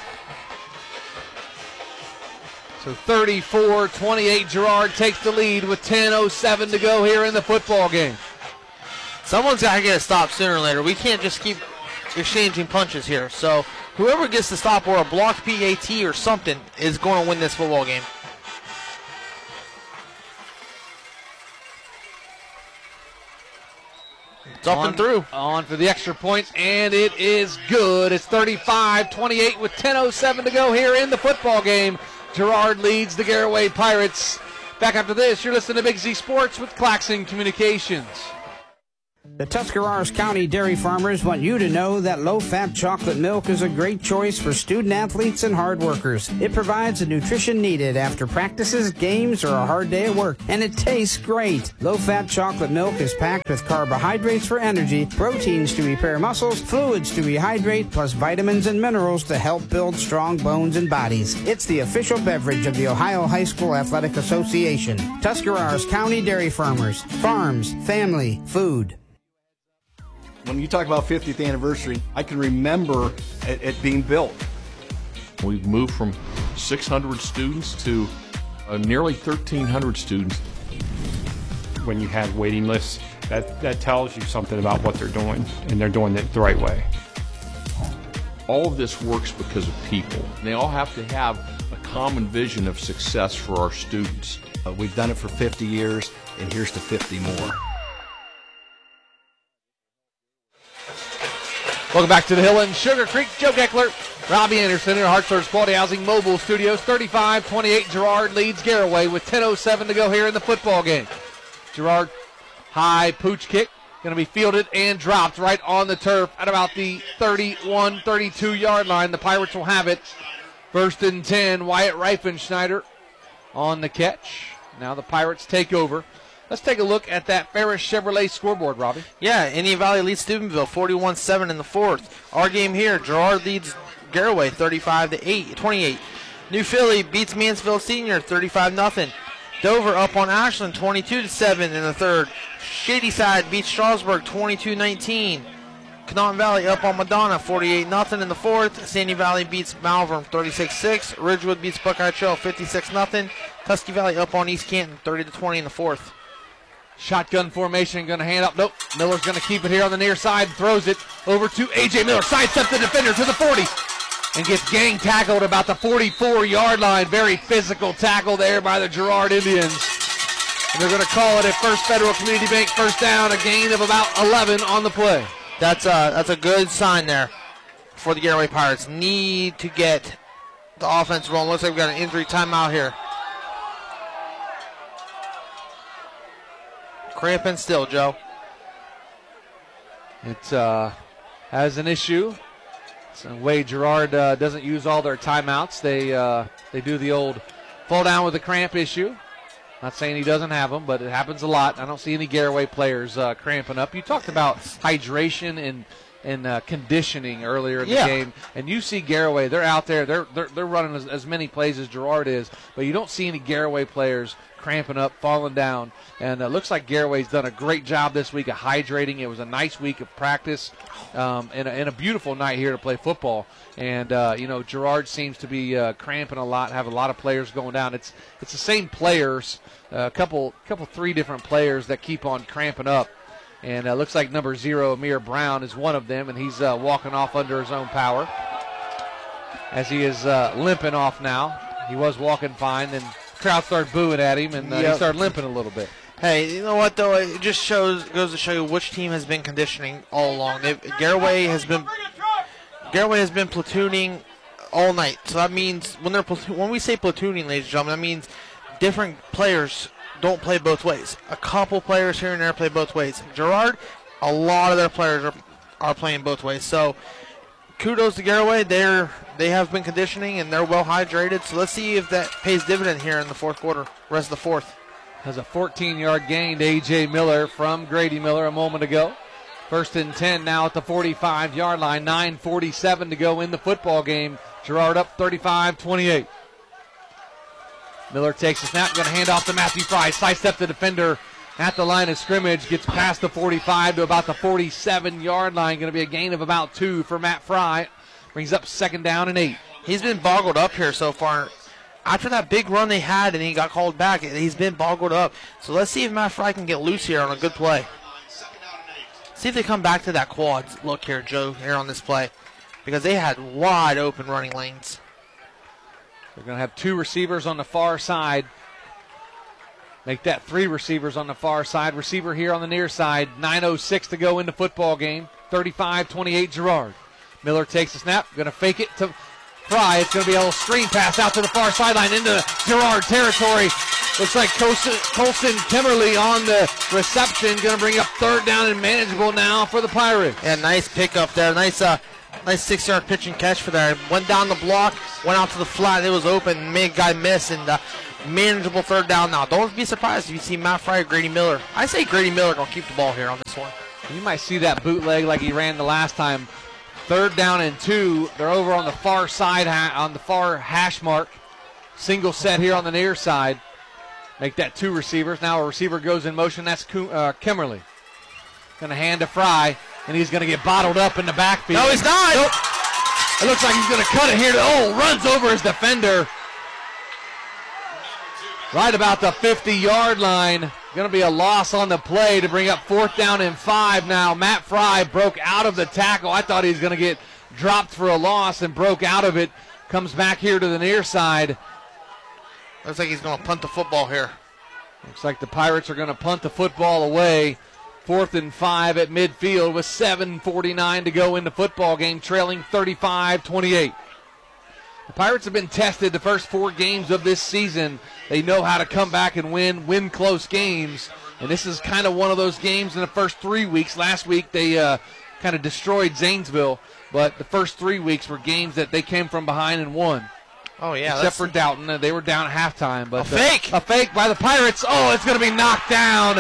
So thirty-four twenty-eight, Girard takes the lead with ten oh seven to go here in the football game. Someone's got to get a stop sooner or later. We can't just keep exchanging punches here. So whoever gets the stop or a blocked P A T or something is going to win this football game. It's up on, and through. On for the extra point, and it is good. It's thirty-five twenty-eight with ten oh seven to go here in the football game. Girard leads the Garaway Pirates. Back after this, you're listening to Big Z Sports with Claxon Communications. The Tuscarawas County dairy farmers want you to know that low-fat chocolate milk is a great choice for student athletes and hard workers. It provides the nutrition needed after practices, games, or a hard day at work, and it tastes great. Low-fat chocolate milk is packed with carbohydrates for energy, proteins to repair muscles, fluids to rehydrate, plus vitamins and minerals to help build strong bones and bodies. It's the official beverage of the Ohio High School Athletic Association. Tuscarawas County Dairy Farmers. Farms, family, food. When you talk about fiftieth anniversary, I can remember it, it being built. We've moved from six hundred students to uh, nearly thirteen hundred students. When you had waiting lists, that, that tells you something about what they're doing, and they're doing it the right way. All of this works because of people. They all have to have a common vision of success for our students. Uh, we've done it for fifty years, and here's to fifty more. Welcome back to the Hill and Sugar Creek. Joe Geckler, Robbie Anderson in Hartford's Quality Housing Mobile Studios. thirty-five twenty-eight, Girard leads Garaway with ten oh seven to go here in the football game. Girard, high pooch kick, going to be fielded and dropped right on the turf at about the thirty-one thirty-two yard line. The Pirates will have it. First and ten, Wyatt Reifenschneider on the catch. Now the Pirates take over. Let's take a look at that Ferris Chevrolet scoreboard, Robbie. Yeah, Indian Valley leads Steubenville forty-one seven in the fourth. Our game here, Girard leads Garaway thirty-five to twenty-eight. New Philly beats Mansfield Senior thirty-five nothing. Dover up on Ashland twenty-two to seven in the third. Shadyside beats Strasburg twenty-two nineteen. Canton Valley up on Madonna forty-eight nothing in the fourth. Sandy Valley beats Malvern thirty-six six. Ridgewood beats Buckeye Trail fifty-six nothing. Tusky Valley up on East Canton thirty to twenty in the fourth. Shotgun formation, going to hand up. Nope. Miller's going to keep it here on the near side. Throws it over to A J Miller. Sidesteps the defender to the forty. And gets gang tackled about the forty-four yard line. Very physical tackle there by the Girard Indians. And they're going to call it a First Federal Community Bank first down. A gain of about eleven on the play. That's a, that's a good sign there for the Garaway Pirates. Need to get the offense rolling. Looks like we've got an injury timeout here. Cramping still, Joe. It uh, has an issue. It's the way Girard uh, doesn't use all their timeouts. They uh, they do the old fall down with a cramp issue. Not saying he doesn't have them, but it happens a lot. I don't see any Garaway players uh, cramping up. You talked about hydration and and uh, conditioning earlier in the yeah. game, and you see Garaway. They're out there. They're they're, they're running as, as many plays as Girard is, but you don't see any Garaway players cramping up, falling down. And it uh, looks like Garaway's done a great job this week of hydrating. It was a nice week of practice um, and, a, and a beautiful night here to play football. And, uh, you know, Girard seems to be uh, cramping a lot, have a lot of players going down. It's it's the same players, a uh, couple, couple, three different players that keep on cramping up. And it uh, looks like number zero, Amir Brown, is one of them, and he's uh, walking off under his own power as he is uh, limping off now. He was walking fine, and crowd started booing at him, and uh, yep. he started limping a little bit. Hey, you know what though? It just shows goes to show you which team has been conditioning all along. They've, Garaway has been Garaway has been platooning all night. So that means when they're when we say platooning, ladies and gentlemen, that means different players don't play both ways. A couple players here and there play both ways. Girard, a lot of their players are are playing both ways. So kudos to Garaway. They're they have been conditioning and they're well hydrated. So let's see if that pays dividend here in the fourth quarter. Rest of the fourth. Has a fourteen yard gain to A J Miller from Grady Miller a moment ago. First and ten now at the forty-five yard line. nine forty-seven to go in the football game. Girard up thirty-five twenty-eight. Miller takes a snap, going to hand off to Matthew Fry. Sidestep the defender at the line of scrimmage. Gets past the forty-five to about the forty-seven yard line. Going to be a gain of about two for Matt Fry. Brings up second down and eight. He's been boggled up here so far. After that big run they had and he got called back, he's been boggled up. So let's see if Matt Fry can get loose here on a good play. See if they come back to that quad look here, Joe, here on this play. Because they had wide open running lanes. They're going to have two receivers on the far side. Make that three receivers on the far side. Receiver here on the near side. nine oh six to go in the football game. thirty-five twenty-eight Girard. Miller takes the snap. Going to fake it to Fry. It's going to be a little screen pass out to the far sideline into Girard territory. Looks like Colson, Colson Kimmerly on the reception. Going to bring up third down and manageable now for the Pirates. Yeah, nice pickup there. Nice uh, nice six-yard pitch and catch for there. Went down the block, went out to the flat. It was open. Made guy miss, and uh, manageable third down now. Don't be surprised if you see Matt Fry or Grady Miller. I say Grady Miller going to keep the ball here on this one. You might see that bootleg like he ran the last time. Third down and two. They're over on the far side, on the far hash mark. Single set here on the near side. Make that two receivers. Now a receiver goes in motion. That's uh, Kimmerly. Going to hand to Fry, and he's going to get bottled up in the backfield. No, he's not. Nope. It looks like he's going to cut it here. Oh, runs over his defender. Right about the fifty-yard line. Going to be a loss on the play to bring up fourth down and five now. Matt Fry broke out of the tackle. I thought he was going to get dropped for a loss and broke out of it. Comes back here to the near side. Looks like he's going to punt the football here. Looks like the Pirates are going to punt the football away. Fourth and five at midfield with seven forty-nine to go in the football game, trailing thirty-five twenty-eight. The Pirates have been tested the first four games of this season. They know how to come back and win, win close games. And this is kind of one of those games in the first three weeks. Last week they uh, kind of destroyed Zanesville, but the first three weeks were games that they came from behind and won. Oh, yeah. Except for Dalton. They were down at halftime. But a the, fake. A fake by the Pirates. Oh, it's going to be knocked down.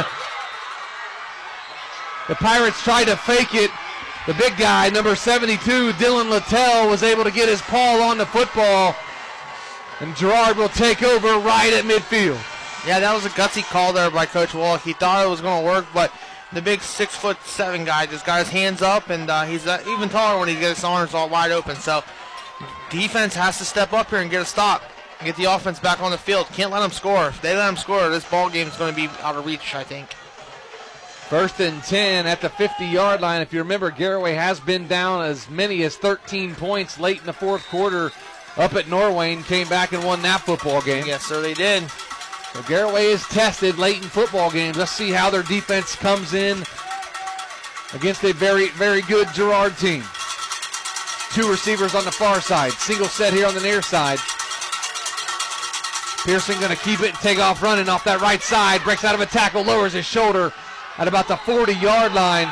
The Pirates tried to fake it. The big guy, number seventy-two, Dylan Littell, was able to get his paw on the football. And Girard will take over right at midfield. Yeah, that was a gutsy call there by Coach Wallach. He thought it was going to work, but the big six foot seven guy just got his hands up, and uh, he's uh, even taller when he gets his arms all wide open. So defense has to step up here and get a stop and get the offense back on the field. Can't let them score. If they let them score, this ball game is going to be out of reach, I think. First and ten at the fifty-yard line. If you remember, Garraway has been down as many as thirteen points late in the fourth quarter up at Norway and came back and won that football game. Yes, sir, they did. So Garraway is tested late in football games. Let's see how their defense comes in against a very, very good Girard team. Two receivers on the far side. Single set here on the near side. Pearson going to keep it and take off running off that right side. Breaks out of a tackle, lowers his shoulder at about the forty-yard line.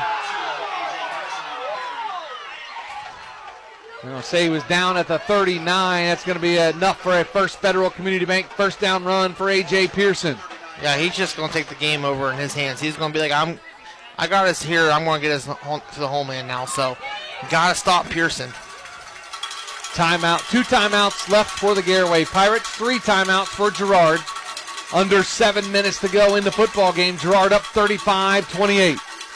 I'm going to say he was down at the thirty-nine. That's going to be enough for a First Federal Community Bank first down run for A J. Pearson. Yeah, he's just going to take the game over in his hands. He's going to be like, I'm, I got us here. I'm going to get us to the home man now. So, got to stop Pearson. Timeout. Two timeouts left for the Garraway Pirates. Three timeouts for Girard. Under seven minutes to go in the football game. Girard up thirty-five twenty-eight.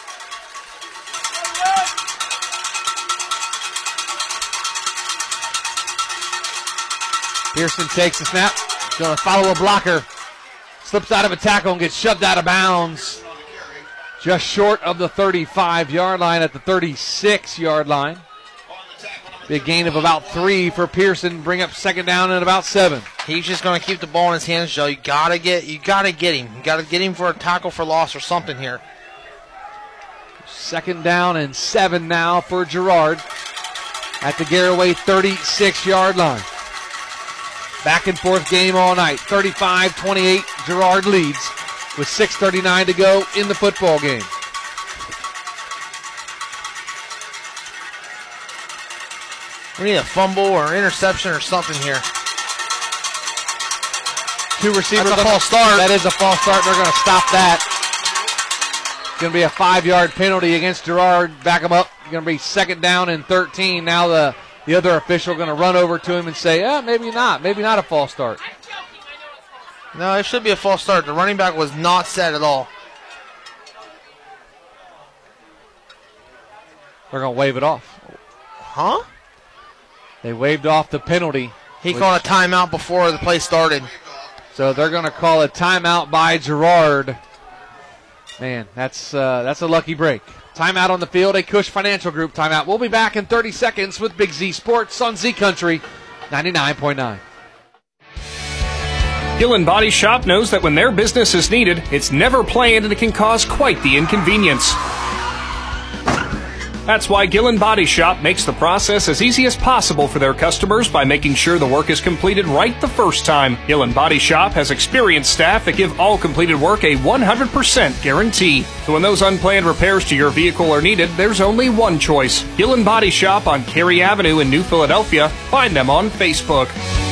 Pearson takes the snap. Going to follow a blocker. Slips out of a tackle and gets shoved out of bounds. Just short of the thirty-five-yard line at the thirty-six-yard line. Big gain of about three for Pearson. Bring up second down and about seven. He's just going to keep the ball in his hands, Joe. You gotta get, you gotta get him. You gotta get him for a tackle for loss or something here. Second down and seven now for Girard at the Garraway thirty-six-yard line. Back and forth game all night. thirty-five twenty-eight. Girard leads with six thirty-nine to go in the football game. We need a fumble or interception or something here. Two receivers. That's a false start. That is a false start. They're going to stop that. It's going to be a five-yard penalty against Girard. Back him up. It's going to be second down and thirteen. Now the, the other official going to run over to him and say, yeah, maybe not. Maybe not a false start. No, it should be a false start. The running back was not set at all. They're going to wave it off. Huh? They waved off the penalty. He called a timeout before the play started. So they're going to call a timeout by Girard. Man, that's uh, that's a lucky break. Timeout on the field, a Cush Financial Group timeout. We'll be back in thirty seconds with Big Z Sports on Z Country ninety-nine point nine. Gillen Body Shop knows that when their business is needed, it's never planned and it can cause quite the inconvenience. That's why Gillen Body Shop makes the process as easy as possible for their customers by making sure the work is completed right the first time. Gillen Body Shop has experienced staff that give all completed work a one hundred percent guarantee. So when those unplanned repairs to your vehicle are needed, there's only one choice. Gillen Body Shop on Cary Avenue in New Philadelphia. Find them on Facebook.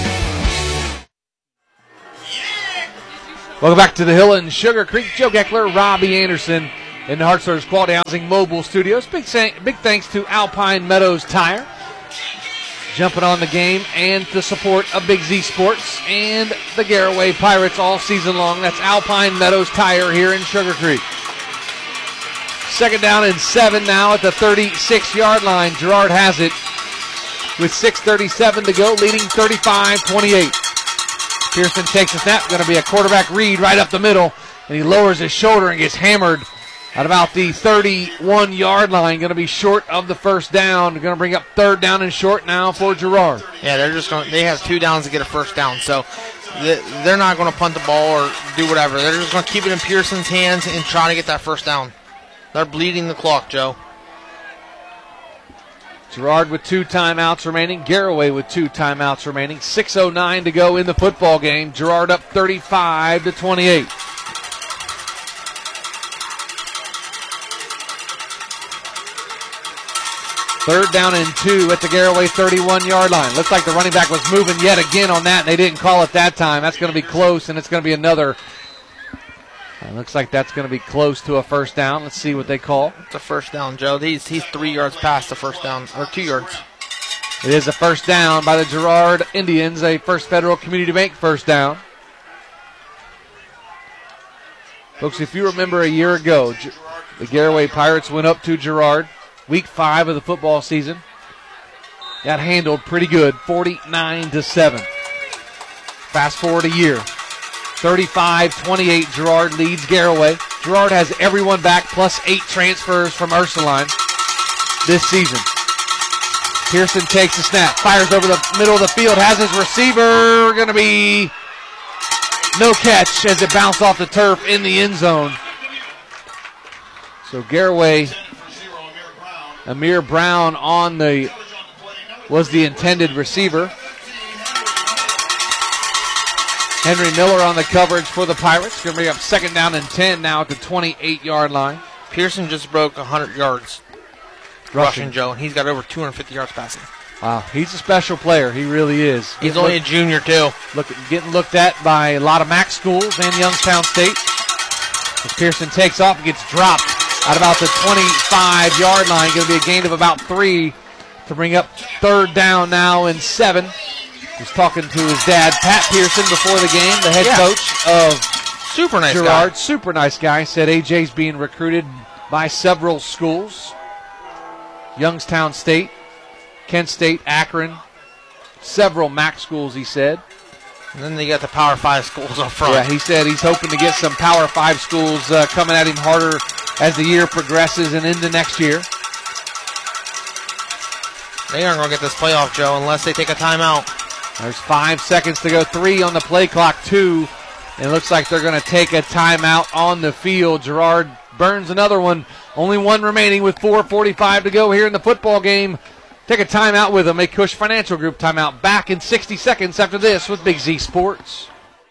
Welcome back to the Hill and Sugar Creek. Joe Geckler, Robbie Anderson in the Hartzler's Quality Housing Mobile Studios. Big, big thanks to Alpine Meadows Tire, jumping on the game and the support of Big Z Sports and the Garraway Pirates all season long. That's Alpine Meadows Tire here in Sugar Creek. Second down and seven now at the thirty-six-yard line. Girard has it with six thirty-seven to go, leading thirty-five twenty-eight. Pearson takes a snap. Going to be a quarterback read right up the middle, and he lowers his shoulder and gets hammered at about the thirty-one-yard line. Going to be short of the first down. Going to bring up third down and short now for Girard. Yeah, they're just going. They have two downs to get a first down, so they're not going to punt the ball or do whatever. They're just going to keep it in Pearson's hands and try to get that first down. They're bleeding the clock, Joe. Girard with two timeouts remaining. Garraway with two timeouts remaining. six oh nine to go in the football game. Girard up thirty-five to twenty-eight. Third down and two at the Garraway thirty-one-yard line. Looks like the running back was moving yet again on that, and they didn't call it that time. That's going to be close, and it's going to be another. It looks like that's going to be close to a first down. Let's see what they call. It's a first down, Joe. He's, he's three yards past the first down, or two yards. It is a first down by the Girard Indians, a First Federal Community Bank first down. Folks, if you remember a year ago, the Garraway Pirates went up to Girard, week five of the football season. Got handled pretty good, forty-nine to seven. Fast forward a year. thirty-five twenty-eight, Girard leads Garraway. Girard has everyone back, plus eight transfers from Ursuline this season. Pearson takes a snap, fires over the middle of the field, has his receiver, going to be no catch as it bounced off the turf in the end zone. So Garraway, Amir Brown on the, was the intended receiver. Henry Miller on the coverage for the Pirates. Going to bring up second down and ten now at the twenty-eight-yard line. Pearson just broke one hundred yards rushing, rushing Joe, and he's got over two hundred fifty yards passing. Wow, he's a special player. He really is. He's only look, a junior, too. Look, getting looked at by a lot of MAC schools and Youngstown State. As Pearson takes off and gets dropped at about the twenty-five-yard line. Going to be a gain of about three to bring up third down now and seven. He's talking to his dad, Pat Pearson, before the game, the head yeah. coach of super nice Girard. Guy. Super nice guy. Said A J's being recruited by several schools. Youngstown State, Kent State, Akron, several MAC schools, he said. And then they got the Power Five schools up front. Yeah, he said he's hoping to get some Power Five schools uh, coming at him harder as the year progresses and into next year. They aren't going to get this playoff, Joe, unless they take a timeout. There's five seconds to go, three on the play clock, two. And it looks like they're going to take a timeout on the field. Girard burns another one. Only one remaining with four forty-five to go here in the football game. Take a timeout with them. A Cush Financial Group timeout. Back in sixty seconds after this with Big Z Sports.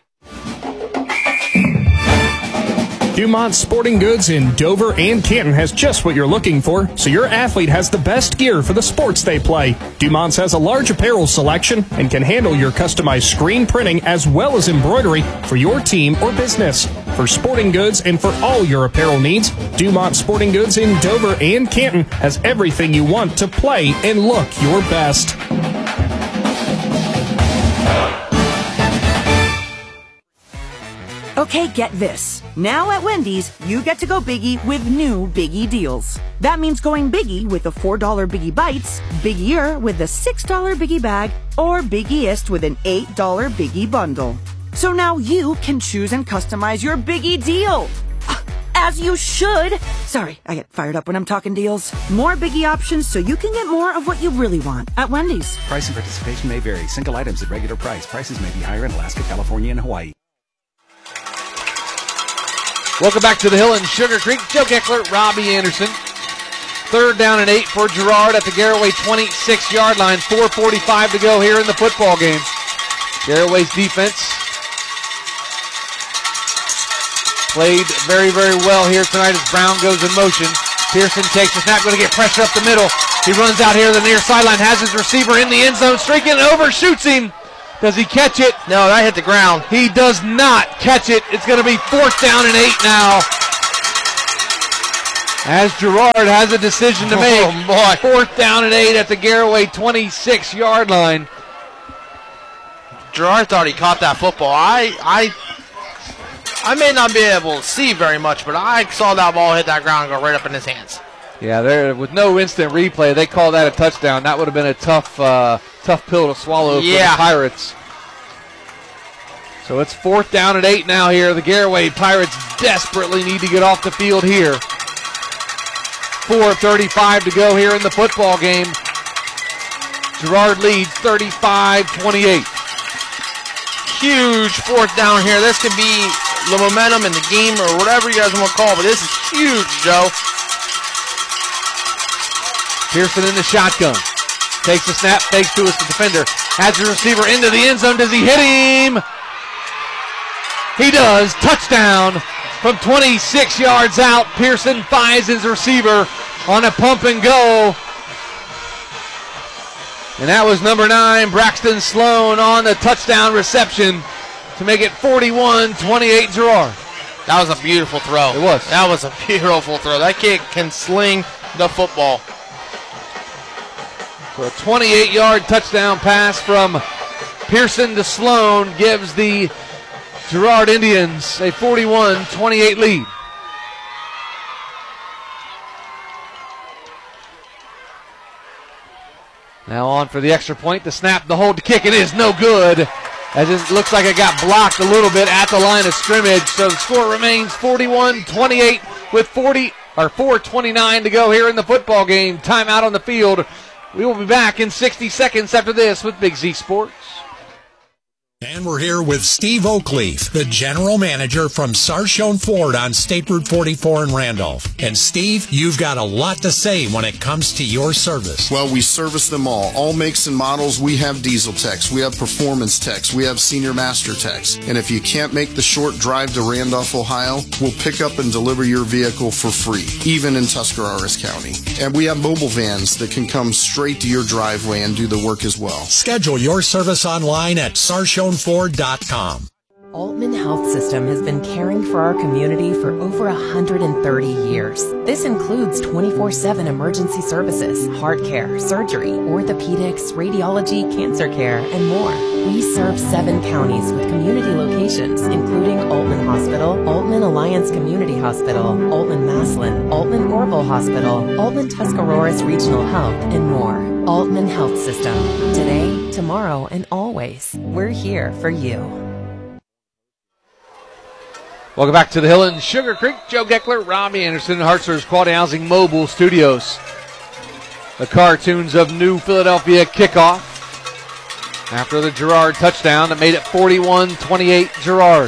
Dumont Sporting Goods in Dover and Canton has just what you're looking for, so your athlete has the best gear for the sports they play. Dumont's has a large apparel selection and can handle your customized screen printing as well as embroidery for your team or business. For sporting goods and for all your apparel needs, Dumont Sporting Goods in Dover and Canton has everything you want to play and look your best. Okay, get this. Now at Wendy's, you get to go Biggie with new Biggie deals. That means going Biggie with the four dollar Biggie Bites, Biggier with the six dollar Biggie Bag, or Biggieist with an eight dollar Biggie Bundle. So now you can choose and customize your Biggie deal. As you should. Sorry, I get fired up when I'm talking deals. More Biggie options so you can get more of what you really want at Wendy's. Price and participation may vary. Single items at regular price. Prices may be higher in Alaska, California, and Hawaii. Welcome back to the Hill in Sugar Creek. Joe Geckler, Robbie Anderson. Third down and eight for Girard at the Garraway twenty-six-yard line. four forty-five to go here in the football game. Garraway's defense played very, very well here tonight as Brown goes in motion. Pearson takes the snap, going to get pressure up the middle. He runs out here to the near sideline, has his receiver in the end zone, streaking over, shoots him. Does he catch it? No, that hit the ground. He does not catch it. It's going to be fourth down and eight now. As Girard has a decision to make. Oh, boy. Fourth down and eight at the Garraway twenty-six-yard line. Girard thought he caught that football. I, I, I may not be able to see very much, but I saw that ball hit that ground and go right up in his hands. Yeah, there with no instant replay, they call that a touchdown. That would have been a tough, uh, tough pill to swallow yeah. for the Pirates. So it's fourth down and eight now here. The Garraway Pirates desperately need to get off the field here. four thirty-five to go here in the football game. Girard leads thirty-five twenty-eight. Huge fourth down here. This could be the momentum in the game or whatever you guys want to call it, but this is huge, Joe. Pearson in the shotgun. Takes the snap, fakes to his defender. Has the receiver into the end zone. Does he hit him? He does. Touchdown from twenty-six yards out. Pearson finds his receiver on a pump and go. And that was number nine, Braxton Sloan, on the touchdown reception to make it forty-one twenty-eight Girard. That was a beautiful throw. It was. That was a beautiful throw. That kid can sling the football. So a twenty-eight-yard touchdown pass from Pearson to Sloan gives the Girard Indians a forty-one twenty-eight lead. Now on for the extra point. The snap, the hold, the kick. It is no good, as it looks like it got blocked a little bit at the line of scrimmage. So the score remains forty-one twenty-eight with forty or four twenty-nine to go here in the football game. Timeout on the field. We will be back in sixty seconds after this with Big Z Sports. And we're here with Steve Oakleaf, the general manager from Sarshone Ford on State Route forty-four in Randolph. And Steve, you've got a lot to say when it comes to your service. Well, we service them all. All makes and models. We have diesel techs. We have performance techs. We have senior master techs. And if you can't make the short drive to Randolph, Ohio, we'll pick up and deliver your vehicle for free, even in Tuscarawas County. And we have mobile vans that can come straight to your driveway and do the work as well. Schedule your service online at sarshone ford dot com. Altman Health System has been caring for our community for over one hundred thirty years. This includes twenty-four seven emergency services, heart care, surgery, orthopedics, radiology, cancer care, and more. We serve seven counties with community locations, including Altman Hospital, Altman Alliance Community Hospital, Altman Maslin, Altman Orville Hospital, Altman Tuscarawas Regional Health, and more. Altman Health System. Today, tomorrow, and always. We're here for you. Welcome back to the Hill in Sugar Creek. Joe Geckler, Robbie Anderson, Hartzler's Quality Housing Mobile Studios. The cartoons of New Philadelphia kickoff after the Girard touchdown that made it forty-one twenty-eight Girard.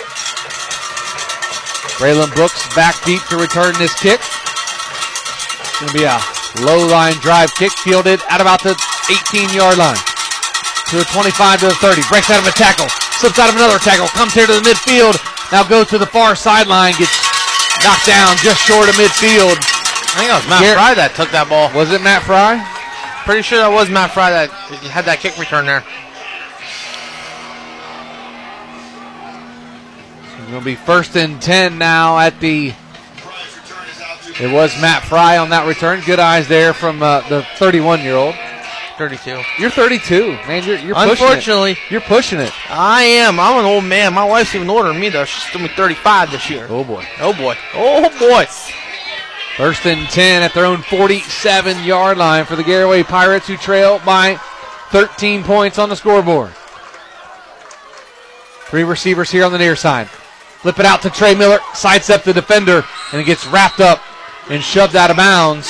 Braylon Brooks back deep to return this kick. It's going to be a low line drive kick fielded at about the eighteen-yard line. To the twenty-five to the thirty. Breaks out of a tackle. Slips out of another tackle. Comes here to the midfield. Now goes to the far sideline, gets knocked down just short of midfield. I think it was Matt Garrett, Fry that took that ball. Was it Matt Fry? Pretty sure that was Matt Fry that had that kick return there. It's going to be first and ten now at the... It was Matt Fry on that return. Good eyes there from uh, the thirty-one-year-old. thirty-two. You're thirty-two. Man, you're, you're Unfortunately, pushing it. You're pushing it. I am. I'm an old man. My wife's even older than me, though. She's going to be thirty-five this year. Oh, boy. Oh, boy. Oh, boy. First and ten at their own forty-seven-yard line for the Garraway Pirates, who trail by thirteen points on the scoreboard. Three receivers here on the near side. Flip it out to Trey Miller. Sidestep the defender. and it gets wrapped up and shoved out of bounds.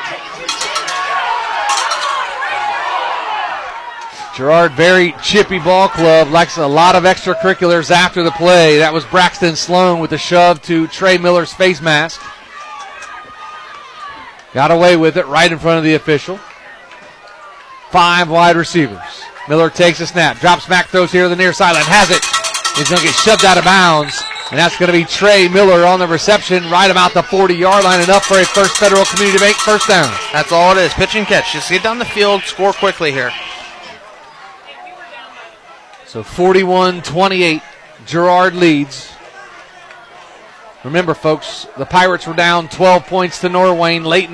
Girard, very chippy ball club, likes a lot of extracurriculars after the play. That was Braxton Sloan with the shove to Trey Miller's face mask. Got away with it right in front of the official. Five wide receivers. Miller takes a snap, drops back, throws here to the near sideline, has it. He's going to get shoved out of bounds, and that's going to be Trey Miller on the reception right about the forty-yard line, and up for a First Federal Community Bank first down. That's all it is, pitch and catch. Just get down the field, score quickly here. So forty-one twenty-eight, Girard leads. Remember, folks, the Pirates were down twelve points to Norwayne late in